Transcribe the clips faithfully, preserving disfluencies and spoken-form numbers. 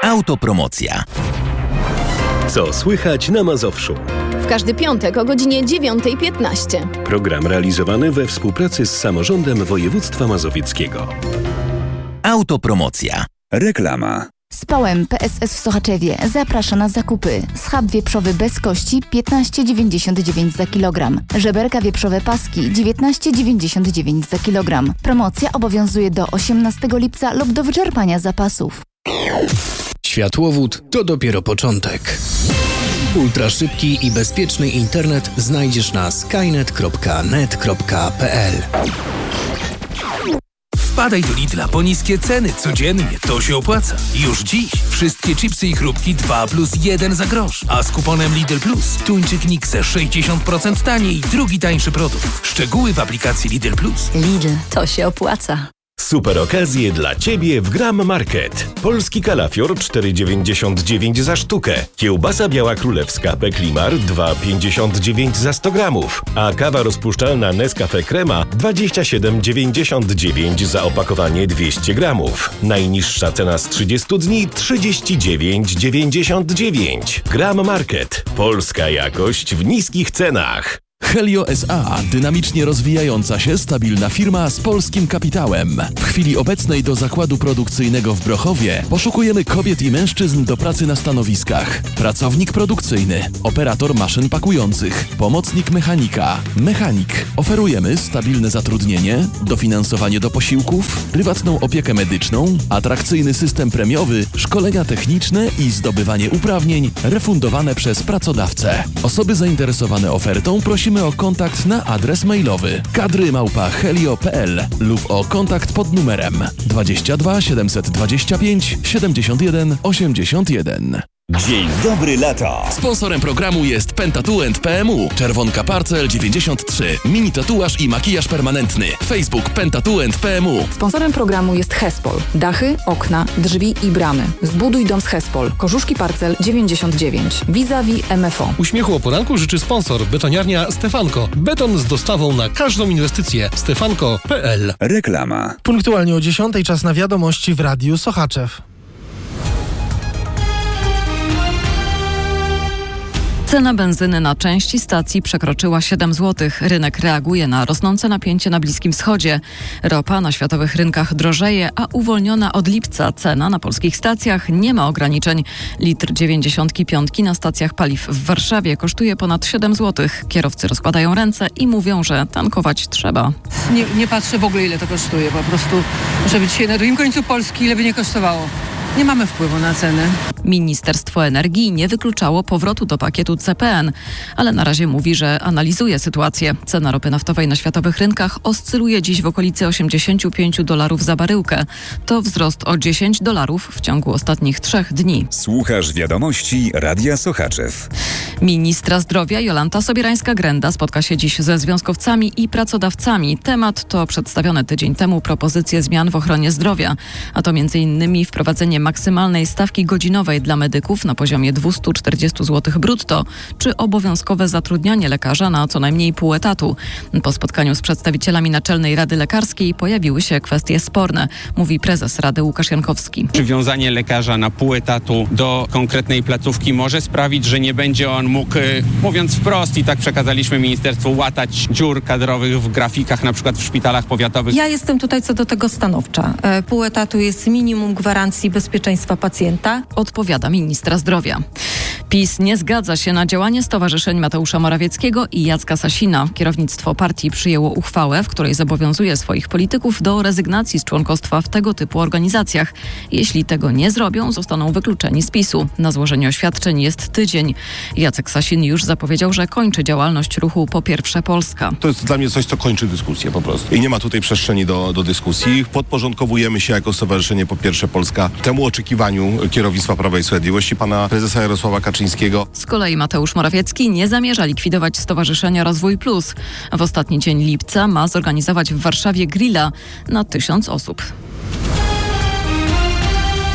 Autopromocja. Co słychać na Mazowszu? W każdy piątek o godzinie dziewiąta piętnaście. Program realizowany we współpracy z Samorządem Województwa Mazowieckiego. Autopromocja. Reklama. Spałem P S S w Sochaczewie zaprasza na zakupy. Schab wieprzowy bez kości piętnaście dziewięćdziesiąt dziewięć za kilogram. Żeberka wieprzowe paski dziewiętnaście dziewięćdziesiąt dziewięć za kilogram. Promocja obowiązuje do osiemnastego lipca lub do wyczerpania zapasów. Światłowód to dopiero początek. Ultraszybki i bezpieczny internet znajdziesz na skynet kropka net kropka p l. Wpadaj do Lidla po niskie ceny codziennie, to się opłaca. Już dziś wszystkie chipsy i chrupki dwa plus jeden za grosz, a z kuponem Lidl Plus tuńczyk Nixe sześćdziesiąt procent taniej, drugi tańszy produkt. Szczegóły w aplikacji Lidl Plus. Lidl, to się opłaca. Super okazje dla Ciebie w Gram Market. Polski kalafior cztery dziewięćdziesiąt dziewięć za sztukę. Kiełbasa biała królewska Peklimar dwa pięćdziesiąt dziewięć za sto gramów. A kawa rozpuszczalna Nescafe Crema dwadzieścia siedem dziewięćdziesiąt dziewięć za opakowanie dwieście gramów. Najniższa cena z trzydziestu dni trzydzieści dziewięć dziewięćdziesiąt dziewięć. Gram Market. Polska jakość w niskich cenach. Helio S A. Dynamicznie rozwijająca się, stabilna firma z polskim kapitałem. W chwili obecnej do zakładu produkcyjnego w Brochowie poszukujemy kobiet i mężczyzn do pracy na stanowiskach. Pracownik produkcyjny, operator maszyn pakujących, pomocnik mechanika, mechanik. Oferujemy stabilne zatrudnienie, dofinansowanie do posiłków, prywatną opiekę medyczną, atrakcyjny system premiowy, szkolenia techniczne i zdobywanie uprawnień refundowane przez pracodawcę. Osoby zainteresowane ofertą prosimy o kontakt na adres mailowy kadry małpa helio kropka p l lub o kontakt pod numerem dwadzieścia dwa siedemset dwadzieścia pięć siedemdziesiąt jeden osiemdziesiąt jeden. Dzień dobry lata. Sponsorem programu jest Pentatu and P M U. Czerwonka Parcel dziewięćdziesiąt trzy. Mini tatuaż i makijaż permanentny. Facebook Pentatu and P M U. Sponsorem programu jest Hespol. Dachy, okna, drzwi i bramy. Zbuduj dom z Hespol. Korzuszki Parcel dziewięćdziesiąt dziewięć. Vis-a-vis M F O. Uśmiechu o poranku życzy sponsor. Betoniarnia Stefanko. Beton z dostawą na każdą inwestycję. stefanko kropka p l. Reklama. Punktualnie o dziesiątej czas na wiadomości w Radiu Sochaczew. Cena benzyny na części stacji przekroczyła siedem złotych. Rynek reaguje na rosnące napięcie na Bliskim Wschodzie. Ropa na światowych rynkach drożeje, a uwolniona od lipca cena na polskich stacjach nie ma ograniczeń. Litr dziewięćdziesiątki piątki na stacjach paliw w Warszawie kosztuje ponad siedem złotych. Kierowcy rozkładają ręce i mówią, że tankować trzeba. Nie, nie patrzę w ogóle, ile to kosztuje. Po prostu, żeby dzisiaj na drugim końcu Polski, ile by nie kosztowało. Nie mamy wpływu na ceny. Ministerstwo Energii nie wykluczało powrotu do pakietu C P N, ale na razie mówi, że analizuje sytuację. Cena ropy naftowej na światowych rynkach oscyluje dziś w okolicy osiemdziesiąt pięć dolarów za baryłkę. To wzrost o dziesięć dolarów w ciągu ostatnich trzech dni. Słuchasz wiadomości Radia Sochaczew. Ministra zdrowia Jolanta Sobierańska-Grenda spotka się dziś ze związkowcami i pracodawcami. Temat to przedstawione tydzień temu propozycje zmian w ochronie zdrowia, a to między innymi wprowadzenie maksymalnej stawki godzinowej dla medyków na poziomie dwieście czterdzieści złotych brutto, czy obowiązkowe zatrudnianie lekarza na co najmniej pół etatu. Po spotkaniu z przedstawicielami Naczelnej Rady Lekarskiej pojawiły się kwestie sporne, mówi prezes Rady Łukasz Jankowski. Przywiązanie lekarza na pół etatu do konkretnej placówki może sprawić, że nie będzie on mógł, mówiąc wprost, i tak przekazaliśmy ministerstwu, łatać dziur kadrowych w grafikach, na przykład w szpitalach powiatowych. Ja jestem tutaj co do tego stanowcza. Pół etatu jest minimum gwarancji bezpieczeństwa pacjenta. Odpowiada ministra zdrowia. PiS nie zgadza się na działanie stowarzyszeń Mateusza Morawieckiego i Jacka Sasina. Kierownictwo partii przyjęło uchwałę, w której zobowiązuje swoich polityków do rezygnacji z członkostwa w tego typu organizacjach. Jeśli tego nie zrobią, zostaną wykluczeni z PiSu. Na złożenie oświadczeń jest tydzień. Jacek Sasin już zapowiedział, że kończy działalność ruchu Po Pierwsze Polska. To jest dla mnie coś, co kończy dyskusję po prostu. I nie ma tutaj przestrzeni do, do dyskusji. Podporządkowujemy się jako Stowarzyszenie Po Pierwsze Polska temu oczekiwaniu kierownictwa Prawa i Sprawiedliwości, pana prezesa Jarosława Kaczyńskiego. Z kolei Mateusz Morawiecki nie zamierza likwidować Stowarzyszenia Rozwój Plus. W ostatni dzień lipca ma zorganizować w Warszawie grilla na tysiąc osób.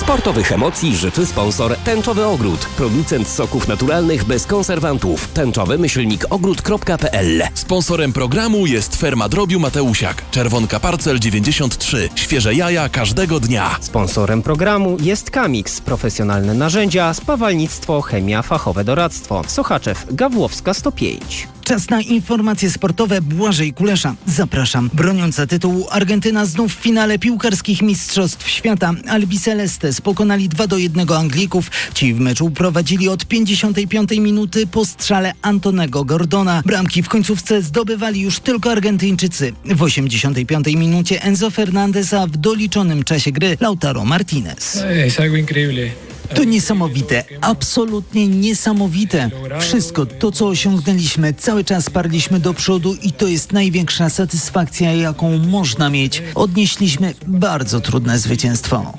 Sportowych emocji życzy sponsor Tęczowy Ogród. Producent soków naturalnych bez konserwantów. Tęczowy myślnik ogród kropka p l. Sponsorem programu jest Ferma Drobiu Mateusiak. Czerwonka Parcel dziewięćdziesiąt trzy. Świeże jaja każdego dnia. Sponsorem programu jest Kamix. Profesjonalne narzędzia, spawalnictwo, chemia, fachowe doradztwo. Sochaczew, Gawłowska sto pięć. Czas na informacje sportowe. Błażej Kulesza. Zapraszam. Broniąca tytułu Argentyna znów w finale piłkarskich Mistrzostw Świata. Albicelestes pokonali dwa do jednego Anglików. Ci w meczu prowadzili od pięćdziesiątej piątej minuty po strzale Antonego Gordona. Bramki w końcówce zdobywali już tylko Argentyńczycy. W osiemdziesiątej piątej minucie Enzo Fernandez, a w doliczonym czasie gry Lautaro Martinez. To niesamowite, absolutnie niesamowite. Wszystko to, co osiągnęliśmy, cały czas parliśmy do przodu i to jest największa satysfakcja, jaką można mieć. Odnieśliśmy bardzo trudne zwycięstwo.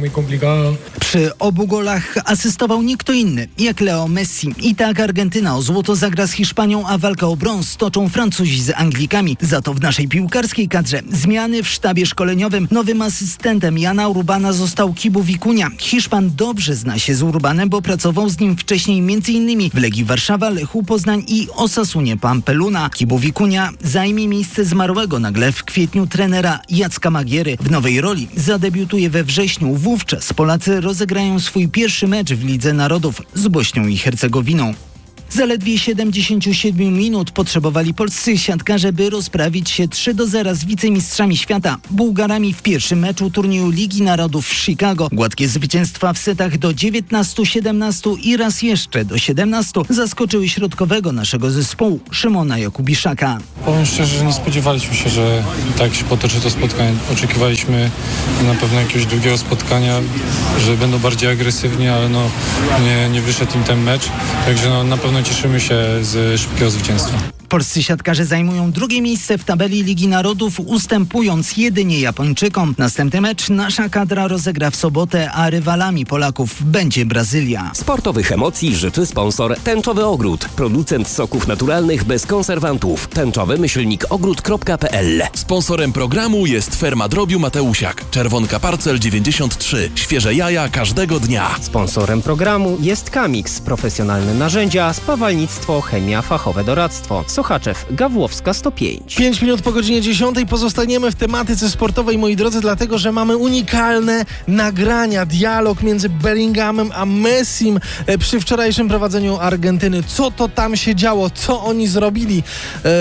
Przy obu golach asystował nie kto inny, jak Leo Messi. I tak Argentyna o złoto zagra z Hiszpanią, a walkę o brąz toczą Francuzi z Anglikami. Za to w naszej piłkarskiej kadrze zmiany w sztabie szkoleniowym. Nowym asystentem Jana Urbana został Kibu Vicuña. Hiszpan dobrze zna się z Urbanem, bo pracował z nim wcześniej m.in. w Legii Warszawa, Lechu Poznań i Osasunie Pampeluna. Kibu Vicuña zajmie miejsce zmarłego nagle w kwietniu trenera Jacka Magiery. W nowej roli zadebiutuje we wrześniu. Wówczas Polacy rozegrają swój pierwszy mecz w Lidze Narodów z Bośnią i Hercegowiną. Zaledwie siedemdziesiąt siedem minut potrzebowali polscy siatkarze, by rozprawić się trzy do zera z wicemistrzami świata, Bułgarami w pierwszym meczu turnieju Ligi Narodów w Chicago. Gładkie zwycięstwa w setach do dziewiętnastu siedemnastu i raz jeszcze do siedemnastu zaskoczyły środkowego naszego zespołu, Szymona Jakubiszaka. Powiem szczerze, że nie spodziewaliśmy się, że tak się potoczy to spotkanie. Oczekiwaliśmy na pewno jakiegoś drugiego spotkania, że będą bardziej agresywni, ale no nie, nie wyszedł im ten mecz, także no, na pewno cieszymy się z szybkiego zwycięstwa. Polscy siatkarze zajmują drugie miejsce w tabeli Ligi Narodów, ustępując jedynie Japończykom. Następny mecz nasza kadra rozegra w sobotę, a rywalami Polaków będzie Brazylia. Sportowych emocji życzy sponsor Tęczowy Ogród. Producent soków naturalnych bez konserwantów. Tęczowy myślnik ogród kropka p l. Sponsorem programu jest Ferma Drobiu Mateusiak. Czerwonka Parcel dziewięćdziesiąt trzy. Świeże jaja każdego dnia. Sponsorem programu jest Kamix. Profesjonalne narzędzia, spawalnictwo, chemia, fachowe doradztwo. Sochaczew, Gawłowska sto pięć. pięć minut po godzinie dziesiątej pozostaniemy w tematyce sportowej, moi drodzy, dlatego, że mamy unikalne nagrania, dialog między Bellinghamem a Messim przy wczorajszym prowadzeniu Argentyny. Co to tam się działo? Co oni zrobili e,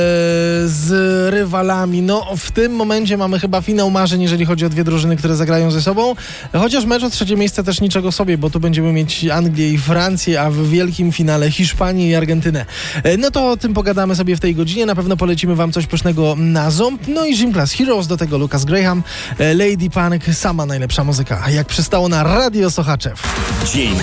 z rywalami? No, w tym momencie mamy chyba finał marzeń, jeżeli chodzi o dwie drużyny, które zagrają ze sobą. Chociaż mecz o trzecie miejsce też niczego sobie, bo tu będziemy mieć Anglię i Francję, a w wielkim finale Hiszpanię i Argentynę. E, no to o tym pogadamy sobie w tej godzinie. Na pewno polecimy wam coś pysznego na ząb. No i Gym Class Heroes, do tego Lucas Graham, Lady Punk, sama najlepsza muzyka, jak przystało na Radio Sochaczew. Dzień